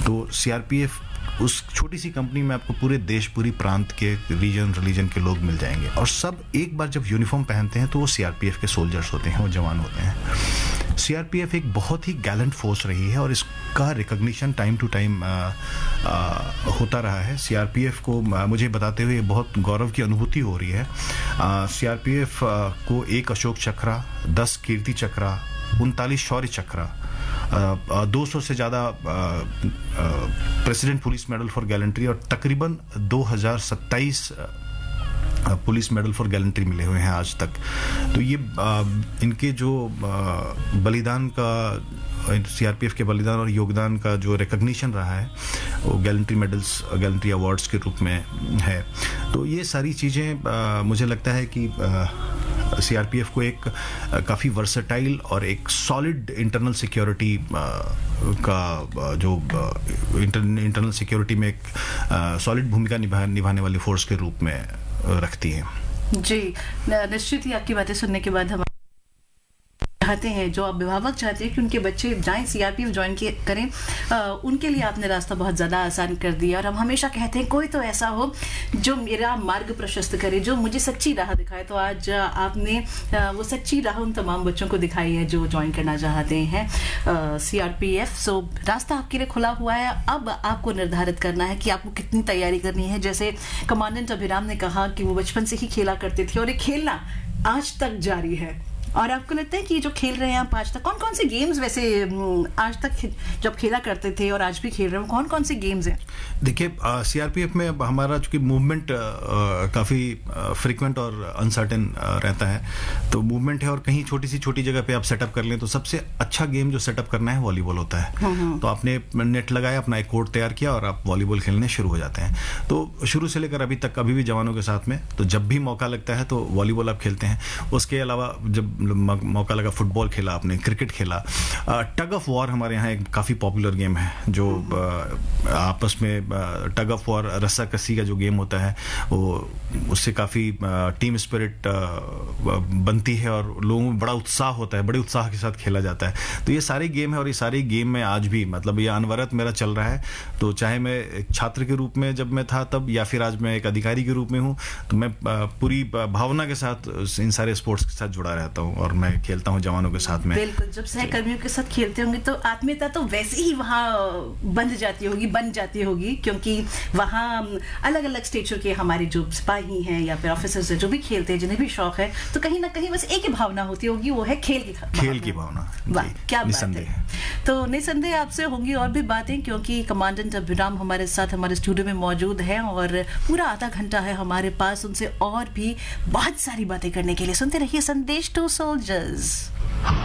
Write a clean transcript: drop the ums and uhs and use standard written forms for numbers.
तो सीआरपीएफ उस छोटी सी कंपनी में आपको पूरे देश, पूरी प्रांत के रिलीजन के लोग मिल जाएंगे, और सब एक बार जब यूनिफॉर्म पहनते हैं तो वो सीआरपीएफ के सोल्जर्स होते हैं, वो जवान होते हैं। सीआरपीएफ एक बहुत ही गैलेंट फोर्स रही है और इसका रिकॉग्निशन टाइम टू टाइम होता रहा है। सीआरपीएफ को मुझे बताते हुए बहुत गौरव की अनुभूति हो रही है। सीआरपीएफ को 1 अशोक चक्र, 10 कीर्ति चक्र, 39 शौर्य चक्र, 200 से ज़्यादा president police medal for gallantry और तकरीबन 2027 पुलिस मेडल फॉर गैलेंट्री मिले हुए हैं आज तक। तो ये इनके जो बलिदान का, सीआरपीएफ के बलिदान और योगदान का जो रिकॉग्निशन रहा है वो गैलेंट्री मेडल्स, गैलेंट्री अवार्ड्स के रूप में है। तो ये सारी चीज़ें मुझे लगता है कि सीआरपीएफ को एक काफ़ी वर्सेटाइल और एक सॉलिड इंटरनल सिक्योरिटी का जो इंटरनल सिक्योरिटी में एक सॉलिड भूमिका निभाने वाली फोर्स के रूप में रखती है। जी, निश्चित ही आपकी बातें सुनने के बाद हम चाहते हैं, जो अभिभावक चाहते हैं कि उनके बच्चे जाएं, सीआरपीएफ ज्वाइन करें, उनके लिए आपने रास्ता बहुत ज़्यादा आसान कर दिया। और हम हमेशा कहते हैं कोई तो ऐसा हो जो मेरा मार्ग प्रशस्त करे, जो मुझे सच्ची राह दिखाए। तो आज आपने वो सच्ची राह उन तमाम बच्चों को दिखाई है जो ज्वाइन करना चाहते हैं सीआरपीएफ। सो रास्ता आपके लिए खुला हुआ है। अब आपको निर्धारित करना है कि आपको कितनी तैयारी करनी है। जैसे कमांडेंट अभिराम ने कहा कि वो बचपन से ही खेला करते थे और ये खेलना आज तक जारी है। और आपको लगता है कि जो खेल रहे हैं आप आज तक, कौन कौन से गेम्स वैसे आज तक जब खेला करते थे और आज भी खेल रहे हैं, कौन कौन से गेम्स हैं? देखिए, सीआरपीएफ में हमारा चूंकि मूवमेंट काफ़ी फ्रीक्वेंट और अनसर्टेन रहता है, तो मूवमेंट है और कहीं छोटी जगह पे आप सेटअप कर लें तो सबसे अच्छा गेम जो सेटअप करना है वॉलीबॉल होता है। तो आपने नेट लगाया, अपना एक कोर्ट तैयार किया और आप वॉलीबॉल खेलने शुरू हो जाते हैं। तो शुरू से लेकर अभी तक, अभी भी जवानों के साथ में, तो जब भी मौका लगता है तो वॉलीबॉल आप खेलते हैं। उसके अलावा जब मौका लगा फुटबॉल खेला आपने, क्रिकेट खेला। टग ऑफ वॉर हमारे यहाँ एक काफ़ी पॉपुलर गेम है, जो आपस में टग ऑफ वॉर, रस्साकसी का जो गेम होता है, वो उससे काफ़ी टीम स्पिरिट बनती है और लोगों में बड़ा उत्साह होता है, बड़े उत्साह के साथ खेला जाता है। तो ये सारे गेम है और ये सारे गेम में आज भी, मतलब ये अनवरत मेरा चल रहा है। तो चाहे मैं एक छात्र के रूप में जब मैं था तब, या फिर आज मैं एक अधिकारी के रूप में हूँ, तो मैं पूरी भावना के साथ इन सारे स्पोर्ट्स के साथ जुड़ा रहता हूँ और मैं खेलता हूँ जवानों के साथ में। बिल्कुल, जब सहकर्मियों के साथ खेलते होंगे तो आत्मीयता तो वैसे ही वहाँ बन जाती होगी, क्योंकि वहाँ अलग अलग स्टेचर के हमारे जो सिपाही हैं या फिर ऑफिसर्स हैं जो भी खेलते हैं, जिन्हें भी शौक है, तो कहीं ना कहीं बस एक ही भावना होती होगी, वो है खेल की भावना। वाह, क्या बात है। तो निसंदेह आपसे होंगी और भी बातें, क्योंकि कमांडेंट अभिराम हमारे साथ हमारे स्टूडियो में मौजूद हैं और पूरा आधा घंटा है हमारे पास उनसे और भी बहुत सारी बातें करने के लिए। सुनते रहिए संदेश टू सोल्जर्स।